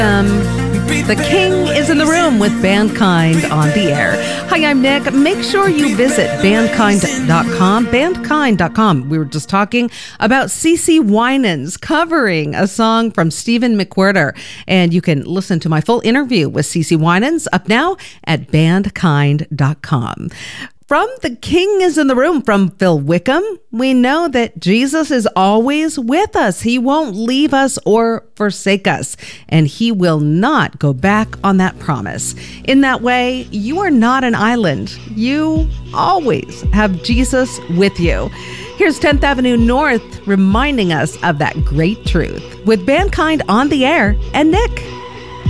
The King is in the room with Bandkind on the air. Hi, I'm Nick. Make sure you visit bandkind.com. Bandkind.com. We were just talking about CeCe Winans covering a song from Stephen McWhirter. And you can listen to my full interview with CeCe Winans up now at bandkind.com. From The King is in the room from Phil Wickham, we know that Jesus is always with us. He won't leave us or forsake us, and he will not go back on that promise. In that way, you are not an island. You always have Jesus with you. Here's 10th Avenue North reminding us of that great truth with Bandkind on the air and Nick.